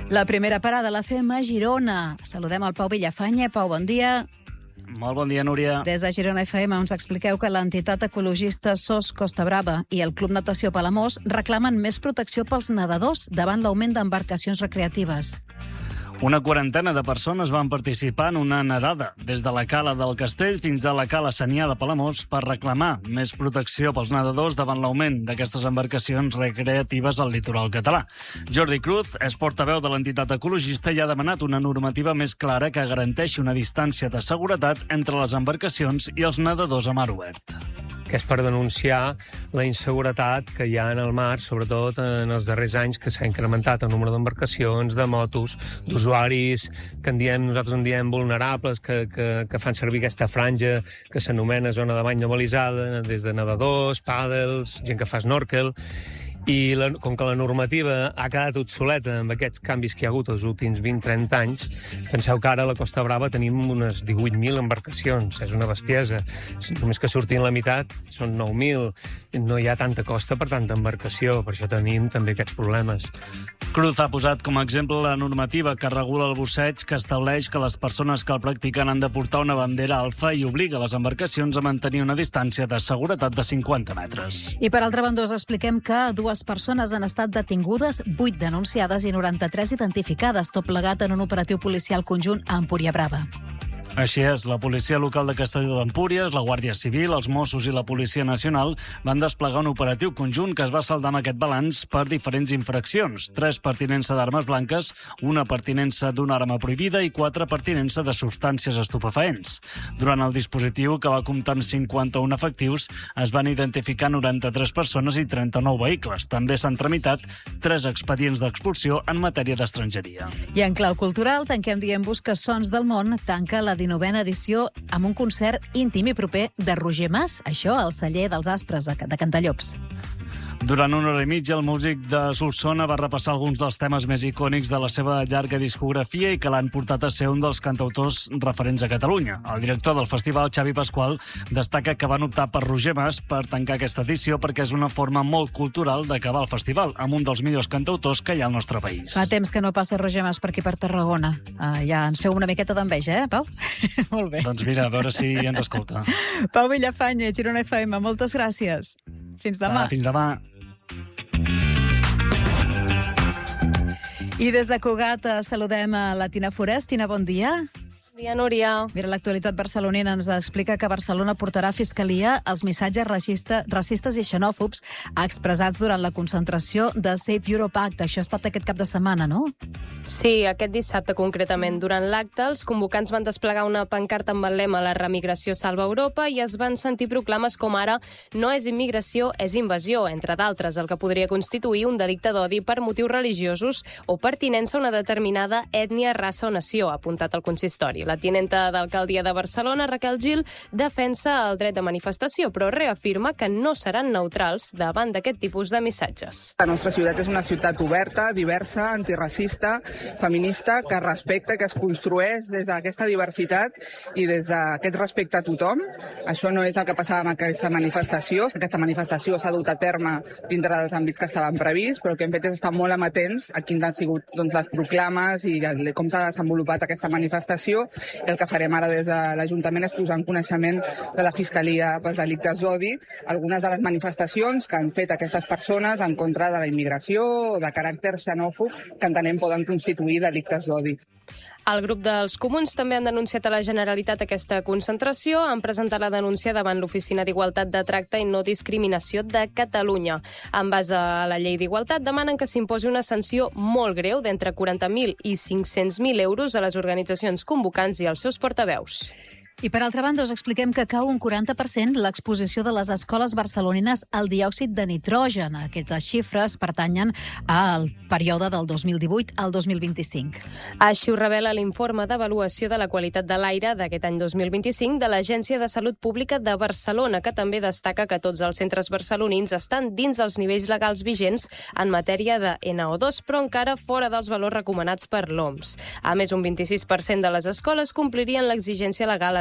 La primera parada la fem a Girona. Saludem el Pau Villafanya. Pau, bon dia. Molt bon dia, Núria. Des de Girona FM ens expliqueu que l'entitat ecologista SOS Costa Brava i el Club Natació Palamós reclamen més protecció pels nedadors davant l'augment d'embarcacions recreatives. Una quarantena de persones van participar en una nedada des de la Cala del Castell fins a la Cala Sanià de Palamós per reclamar més protecció pels nedadors davant l'augment d'aquestes embarcacions recreatives al litoral català. Jordi Cruz és portaveu de l'entitat ecologista i ha demanat una normativa més clara que garanteixi una distància de seguretat entre les embarcacions i els nedadors a mar obert. Que és per denunciar la inseguretat que hi ha en el mar, sobretot en els darrers anys, que s'ha incrementat el número d'embarcacions, de motos, d'usuaris, que nosaltres en diem vulnerables, que fan servir aquesta franja que s'anomena zona de bany no balisada, des de nedadors, pàdels, gent que fa snorkel. I com que la normativa ha quedat obsoleta amb aquests canvis que hi ha hagut els últims 20-30 anys, penseu que ara a la Costa Brava tenim unes 18.000 embarcacions. És una bestiesa. Només que surtin la meitat són 9.000. No hi ha tanta costa per tanta embarcació. Per això tenim també aquests problemes. Cruz ha posat com a exemple la normativa que regula el busseig, que estableix que les persones que el practiquen han de portar una bandera alfa i obliga les embarcacions a mantenir una distància de seguretat de 50 metres. I per altra banda us expliquem que dues persones han estat detingudes, 8 denunciades i 93 identificades, tot plegat en un operatiu policial conjunt a Empúria Brava. Així és, la policia local de Castelló d'Empúries, la Guàrdia Civil, els Mossos i la Policia Nacional van desplegar un operatiu conjunt que es va saldar amb aquest balanç per diferents infraccions. 3 per tinença d'armes blanques, 1 per tinença d'una arma prohibida i 4 per tinença de substàncies estupefaents. Durant el dispositiu, que va comptar amb 51 efectius, es van identificar 93 persones i 39 vehicles. També s'han tramitat 3 expedients d'expulsió en matèria d'estrangeria. I en clau cultural, tanquem dient-vos que Sons del Món tanca la 19a edició amb un concert íntim i proper de Roger Mas, això al celler dels Aspres de Cantallops. Durant 1 hora i mitja, el músic de Solsona va repassar alguns dels temes més icònics de la seva llarga discografia i que l'han portat a ser un dels cantautors referents a Catalunya. El director del festival, Xavi Pasqual, destaca que van optar per Roger Mas per tancar aquesta edició perquè és una forma molt cultural d'acabar el festival, amb un dels millors cantautors que hi ha al nostre país. Fa temps que no passa Roger Mas per aquí per Tarragona. Ja ens feu una miqueta d'enveja, Pau? Molt bé. Doncs mira, a veure si ens escolta. Pau Villafanya, Girona FM, moltes gràcies. Fins demà. Fins demà. I des de Cugat saludem a la Tina Forest. Tina, bon dia. Bon dia, Núria. Mira, l'actualitat barcelonina ens explica que Barcelona portarà a Fiscalia els missatges racistes i xenòfobs expressats durant la concentració de Save Europe Act. Això ha estat aquest cap de setmana, no? Sí, aquest dissabte concretament. Durant l'acte, els convocants van desplegar una pancarta amb el lema «La remigració salva Europa» i es van sentir proclames com ara «No és immigració, és invasió», entre d'altres, el que podria constituir un delicte d'odi per motius religiosos o pertinença a una determinada ètnia, raça o nació, ha apuntat el consistori. La tinenta d'alcaldia de Barcelona, Raquel Gil, defensa el dret de manifestació, però reafirma que no seran neutrals davant d'aquest tipus de missatges. La nostra ciutat és una ciutat oberta, diversa, antiracista, feminista, que respecta, que es construeix des d'aquesta diversitat i des d'aquest respecte a tothom. Això no és el que passava amb aquesta manifestació. Aquesta manifestació s'ha dut a terme dintre dels àmbits que estaven prevists, però el que hem fet és estar molt amatents a quins han sigut les proclames i com s'ha desenvolupat aquesta manifestació. El que farem ara des de l'Ajuntament és posar en coneixement de la Fiscalia pels delictes d'odi algunes de les manifestacions que han fet aquestes persones en contra de la immigració o de caràcter xenòfob que entenem poden constituir delictes d'odi. El grup dels Comuns també han denunciat a la Generalitat aquesta concentració. Han presentat la denúncia davant l'Oficina d'Igualtat de Tracte i No Discriminació de Catalunya. En base a la llei d'Igualtat, demanen que s'imposi una sanció molt greu d'entre 40.000 i 500.000 euros a les organitzacions convocants i als seus portaveus. I per altra banda us expliquem que cau un 40% l'exposició de les escoles barcelonines al diòxid de nitrogen. Aquestes xifres pertanyen al període del 2018 al 2025. Així ho revela l'informe d'avaluació de la qualitat de l'aire d'aquest any 2025 de l'Agència de Salut Pública de Barcelona, que també destaca que tots els centres barcelonins estan dins els nivells legals vigents en matèria de NO2, però encara fora dels valors recomanats per l'OMS. A més, un 26% de les escoles complirien l'exigència legal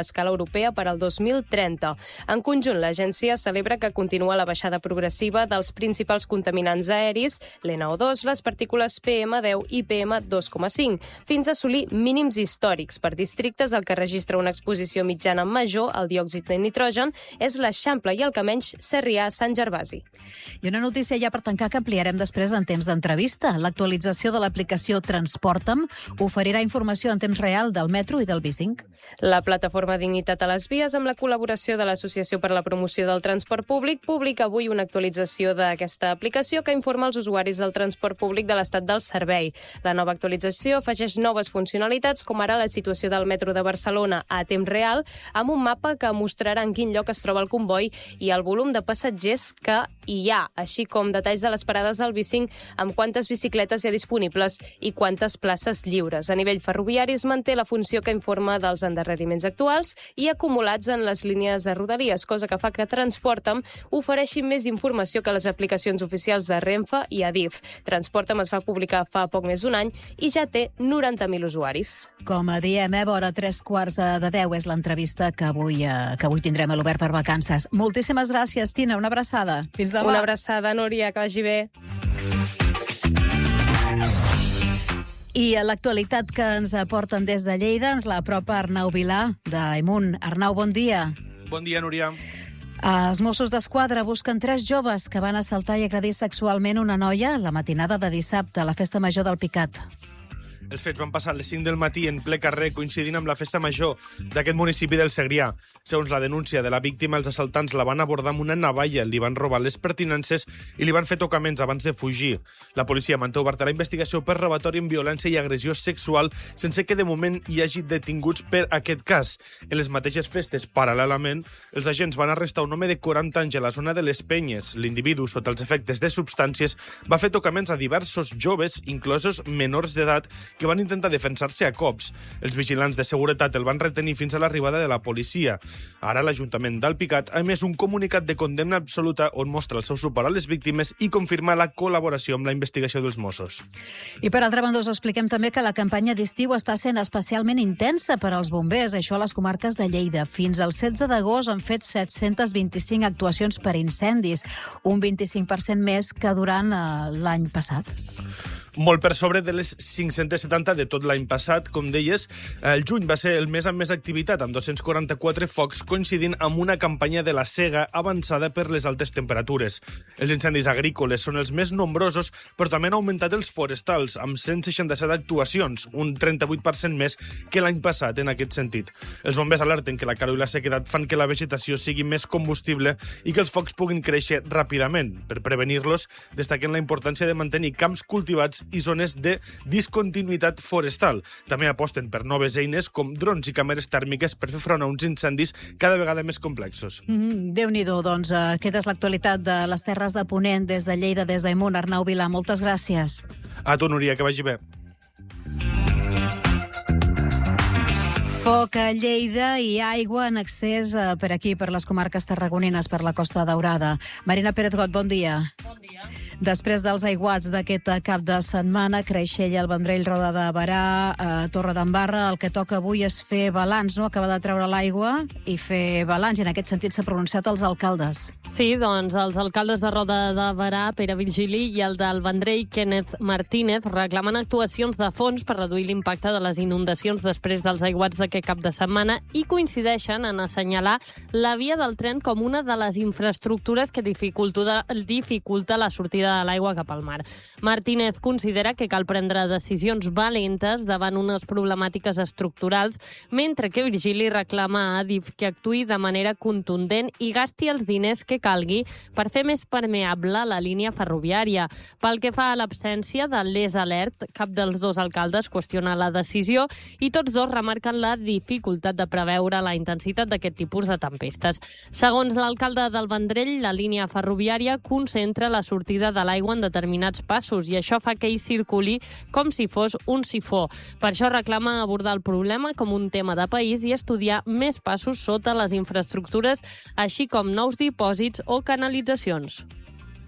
escala europea per al 2030. En conjunt, l'agència celebra que continua la baixada progressiva dels principals contaminants aeris, l'NO2, les partícules PM10 i PM2,5, fins a assolir mínims històrics. Per districtes, el que registra una exposició mitjana major al diòxid de nitrogen és l'Eixample i el que menys, Sarrià-Sant Gervasi. I una notícia ja per tancar que ampliarem després en temps d'entrevista. L'actualització de l'aplicació Transporta'm oferirà informació en temps real del metro i del B5. La plataforma Dignitat a les Vies, amb la col·laboració de l'Associació per la Promoció del Transport Públic, publica avui una actualització d'aquesta aplicació que informa els usuaris del transport públic de l'estat del servei. La nova actualització afegeix noves funcionalitats, com ara la situació del metro de Barcelona a temps real, amb un mapa que mostrarà en quin lloc es troba el comboi i el volum de passatgers que hi ha, així com detalls de les parades del B5 amb quantes bicicletes hi ha disponibles i quantes places lliures. A nivell ferroviari es manté la funció que informa dels endarreriments actuals i acumulats en les línies de Rodalies, cosa que fa que Transporta'm ofereixi més informació que les aplicacions oficials de Renfe i Adif. Transporta'm es va publicar fa poc més d'un any i ja té 90.000 usuaris. Com a diem, vora 9:45 és l'entrevista que avui tindrem a l'Obert per Vacances. Moltíssimes gràcies, Tina. Una abraçada. Fins demà. Una abraçada, Núria, que vagi bé. I a l'actualitat que ens aporten des de Lleida ens l'apropa Arnau Vilà, d'Aimun. Arnau, bon dia. Bon dia, Núria. Els Mossos d'Esquadra busquen 3 joves que van assaltar i agredir sexualment una noia la matinada de dissabte a la Festa Major del Picat. Els fets van passar a les 5 del matí en ple carrer, coincidint amb la festa major d'aquest municipi del Segrià. Segons la denúncia de la víctima, els assaltants la van abordar amb una navalla, li van robar les pertinences i li van fer tocaments abans de fugir. La policia manté oberta la investigació per robatori amb violència i agressió sexual, sense que de moment hi hagi detinguts per aquest cas. En les mateixes festes, paral·lelament, els agents van arrestar un home de 40 anys a la zona de les Penyes. L'individu, sota els efectes de substàncies, va fer tocaments a diversos joves, inclosos menors d'edat, que van intentar defensar-se a cops. Els vigilants de seguretat el van retenir fins a l'arribada de la policia. Ara l'Ajuntament d'Alpicat ha emès un comunicat de condemna absoluta on mostra el seu suport a les víctimes i confirma la col·laboració amb la investigació dels Mossos. I per altra banda us expliquem també que la campanya d'estiu està sent especialment intensa per als bombers, això a les comarques de Lleida. Fins al 16 d'agost han fet 725 actuacions per incendis, un 25% més que durant l'any passat. Molt per sobre de les 570 de tot l'any passat. Com deies, el juny va ser el mes amb més activitat, amb 244 focs, coincidint amb una campanya de la sega avançada per les altes temperatures. Els incendis agrícoles són els més nombrosos, però també han augmentat els forestals, amb 167 actuacions, un 38% més que l'any passat en aquest sentit. Els bombers alerten que la calor i la sequedat fan que la vegetació sigui més combustible i que els focs puguin créixer ràpidament. Per prevenir-los, destaquen la importància de mantenir camps cultivats i zones de discontinuïtat forestal. També aposten per noves eines com drons i càmeres tèrmiques per fer front a uns incendis cada vegada més complexos. Déu-n'hi-do, doncs aquesta és l'actualitat de les Terres de Ponent des de Lleida, des d'Aimun. Arnau Vilà, moltes gràcies. A tu, Núria, que vagi bé. Foc a Lleida i aigua en excés per aquí, per les comarques tarragonines, per la Costa Daurada. Marina Pérez-Got, bon dia. Bon dia. Després dels aiguats d'aquest cap de setmana, Creixell, el Vendrell, Roda de Barà, Torredembarra, el que toca avui és fer balanç, no? Acabar de treure l'aigua i fer balanç, i en aquest sentit s'ha pronunciat els alcaldes. Sí, doncs els alcaldes de Roda de Barà, Pere Virgili, i el del Vendrell, Kenneth Martínez, reclamen actuacions de fons per reduir l'impacte de les inundacions després dels aiguats d'aquest cap de setmana i coincideixen en assenyalar la via del tren com una de les infraestructures que dificulta la sortida de l'aigua cap al mar. Martínez considera que cal prendre decisions valentes davant unes problemàtiques estructurals, mentre que Virgili reclama a Adif que actuï de manera contundent i gasti els diners que calgui per fer més permeable la línia ferroviària. Pel que fa a l'absència de l'ES Alert, cap dels dos alcaldes qüestiona la decisió i tots dos remarquen la dificultat de preveure la intensitat d'aquest tipus de tempestes. Segons l'alcalde del Vendrell, la línia ferroviària concentra la sortida de l'aigua en determinats passos i això fa que ell circuli com si fos un sifó. Per això reclama abordar el problema com un tema de país i estudiar més passos sota les infraestructures, així com nous dipòsits o canalitzacions.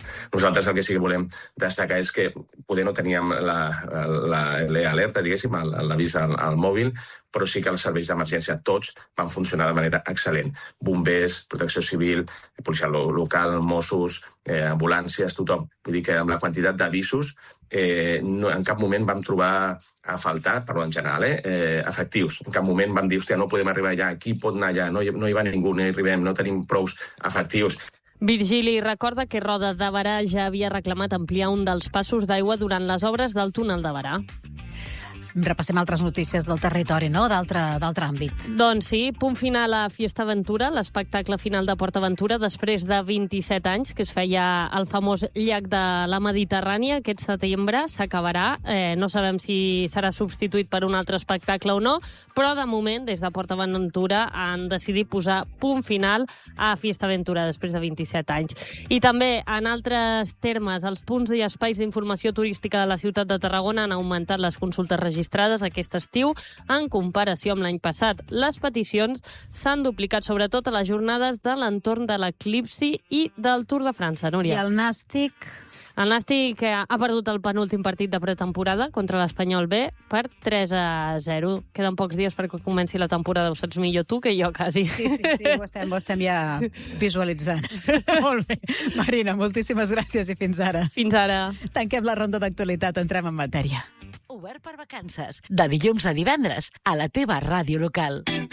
Nosaltres el que sí que volem destacar és que poder no teníem l'alerta, diguéssim, l'avís al mòbil, però sí que els serveis d'emergència tots van funcionar de manera excel·lent. Bombers, protecció civil, policia local, Mossos, ambulàncies, tothom. Vull dir que amb la quantitat d'avisos en cap moment vam trobar a faltar, parlo en general, efectius. En cap moment vam dir, hòstia, no podem arribar allà, qui pot anar allà? No hi va ningú, no hi arribem, no tenim prous efectius. Virgili recorda que Roda de Berà ja havia reclamat ampliar un dels passos d'aigua durant les obres del túnel de Berà. Repassem altres notícies del territori, no? D'altre àmbit. Doncs sí, punt final a Fiesta Aventura, l'espectacle final de Port Aventura, després de 27 anys, que es feia al famós llac de la Mediterrània. Aquest setembre s'acabarà. No sabem si serà substituït per un altre espectacle o no, però de moment, des de Port Aventura, han decidit posar punt final a Fiesta Aventura després de 27 anys. I també, en altres termes, els punts i espais d'informació turística de la ciutat de Tarragona han augmentat les consultes registrades aquest estiu en comparació amb l'any passat. Les peticions s'han duplicat sobretot a les jornades de l'entorn de l'eclipsi i del Tour de França, Núria. I el Nàstic? El Nàstic ha perdut el penúltim partit de pretemporada contra l'Espanyol B per 3-0. Queden pocs dies perquè comenci la temporada. Ho saps millor tu que jo, quasi. Sí, ho estem ja visualitzant. Molt bé. Marina, moltíssimes gràcies i fins ara. Fins ara. Tanquem la ronda d'actualitat, entrem en matèria. Obert per vacances, de dilluns a divendres, a la teva ràdio local.